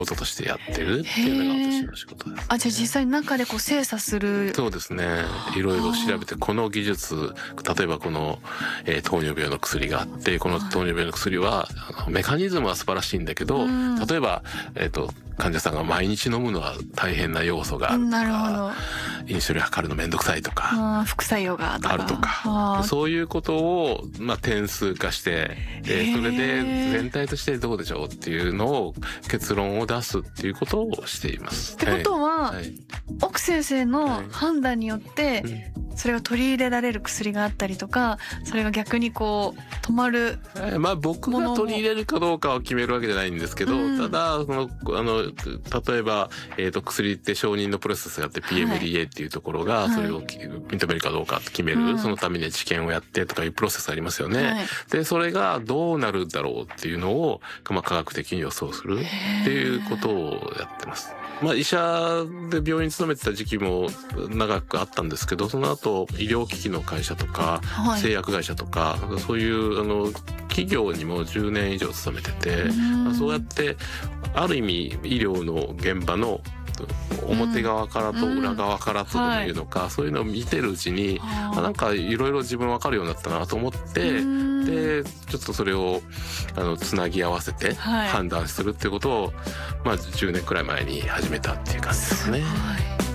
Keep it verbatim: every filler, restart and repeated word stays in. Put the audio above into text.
こととしてやってるっていうのが私の仕事です、ね。 あ、じゃあ実際に中でこう精査する。 そうですね。いろいろ調べて、この技術、例えばこの、えー、糖尿病の薬があって、この糖尿病の薬は、あのメカニズムは素晴らしいんだけど、例えば、えっと、患者さんが毎日飲むのは大変な要素があるとなるほか、インスリン測るのめんどくさいとか、 副作用があるとか、そういうことを、まあ、点数化して、でそれで全体としてどうでしょうっていうのを結論を出すっていうことをしています。 ってことは、はい、奥先生の判断によって、はいうん、それが取り入れられる薬があったりとか、それが逆にこう止まる。 えー、まあ僕が取り入れるかどうかを決めるわけじゃないんですけど、うん、ただそのあの例えば、えー、と薬って承認のプロセスがあって ピーエムディーエー っていうところがそれを認めるかどうか決める、はい、そのために治験をやってとかいうプロセスありますよね。はい、でそれがどうなるだろうっていうのを、まあ、科学的に予想するっていうことをやってます。まあ医者で病院に勤めてた時期も長くあったんですけど、その後医療機器の会社とか、はい、製薬会社とかそういうあの企業にもじゅうねん以上勤めてて、まあ、そうやってある意味医療の現場の表側からと裏側からとでもいうのか、うんはい、そういうのを見てるうちに、まあ、なんかいろいろ自分分かるようになったなと思って、でちょっとそれをあのつなぎ合わせて判断するっていうことを、はい、まあじゅうねんくらい前に始めたっていう感じですね。